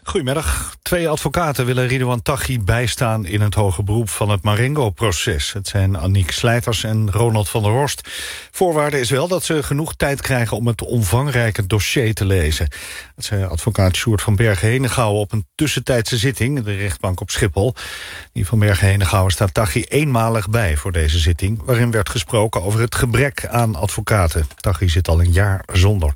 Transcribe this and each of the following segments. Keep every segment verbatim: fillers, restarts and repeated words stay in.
Goedemiddag. Twee advocaten willen Ridouan Taghi bijstaan in het hoger beroep van het Marengo-proces. Het zijn Aniek Slijters en Ronald van der Horst. Voorwaarde is wel dat ze genoeg tijd krijgen om het omvangrijke dossier te lezen. Dat zei advocaat Sjoerd van Bergen-Henegouwen op een tussentijdse zitting in de rechtbank op Schiphol. Die van Bergen-Henegouwen staat Taghi eenmalig bij voor deze zitting, waarin werd gesproken over het gebrek aan advocaten. Taghi zit al een jaar zonder.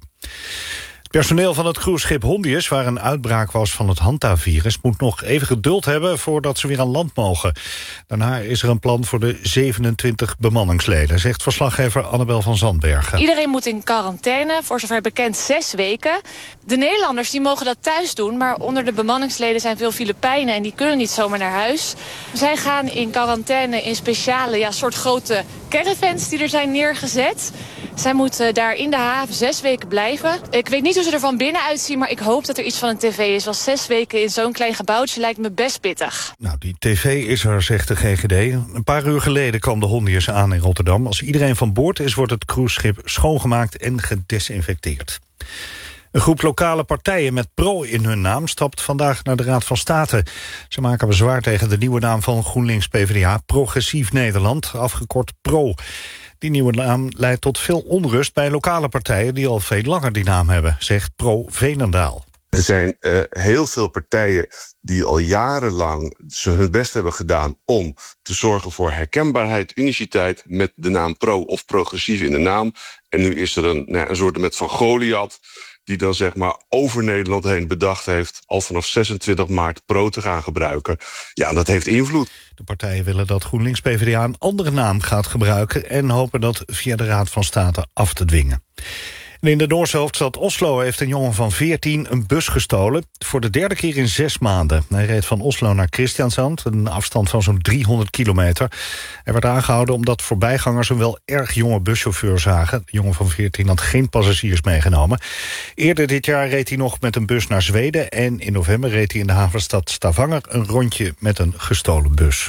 Personeel van het cruiseschip Hondius, waar een uitbraak was van het Hanta-virus, moet nog even geduld hebben voordat ze weer aan land mogen. Daarna is er een plan voor de zevenentwintig bemanningsleden, zegt verslaggever Annabel van Zandbergen. Iedereen moet in quarantaine, voor zover bekend zes weken. De Nederlanders die mogen dat thuis doen, maar onder de bemanningsleden zijn veel Filipijnen en die kunnen niet zomaar naar huis. Zij gaan in quarantaine in speciale, ja, soort grote caravans die er zijn neergezet. Zij moeten daar in de haven zes weken blijven. Ik weet niet hoe ze er van binnen uitzien, maar ik hoop dat er iets van een tv is. Want zes weken in zo'n klein gebouwtje lijkt me best pittig. Nou, die tv is er, zegt de G G D. Een paar uur geleden kwam de Hondius aan in Rotterdam. Als iedereen van boord is, wordt het cruiseschip schoongemaakt en gedesinfecteerd. Een groep lokale partijen met Pro in hun naam stapt vandaag naar de Raad van State. Ze maken bezwaar tegen de nieuwe naam van GroenLinks-PvdA, Progressief Nederland, afgekort Pro. Die nieuwe naam leidt tot veel onrust bij lokale partijen die al veel langer die naam hebben, zegt Pro Veenendaal. Er zijn uh, heel veel partijen die al jarenlang ze hun best hebben gedaan om te zorgen voor herkenbaarheid, uniciteit met de naam Pro of Progressief in de naam. En nu is er een, nou, een soort met van Goliath die dan zeg maar over Nederland heen bedacht heeft al vanaf zesentwintig maart Pro te gaan gebruiken. Ja, dat heeft invloed. De partijen willen dat GroenLinks-PvdA een andere naam gaat gebruiken en hopen dat via de Raad van State af te dwingen. En in de Noorse hoofdstad Oslo heeft een jongen van veertien een bus gestolen. Voor de derde keer in zes maanden. Hij reed van Oslo naar Kristiansand, een afstand van zo'n driehonderd kilometer. Hij werd aangehouden omdat voorbijgangers een wel erg jonge buschauffeur zagen. De jongen van veertien had geen passagiers meegenomen. Eerder dit jaar reed hij nog met een bus naar Zweden. En in november reed hij in de havenstad Stavanger een rondje met een gestolen bus.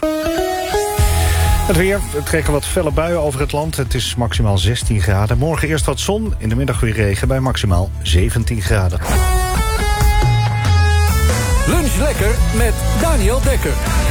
Het weer, er trekken wat felle buien over het land. Het is maximaal zestien graden. Morgen eerst wat zon, in de middag weer regen bij maximaal zeventien graden. Lunch lekker met Daniel Dekker.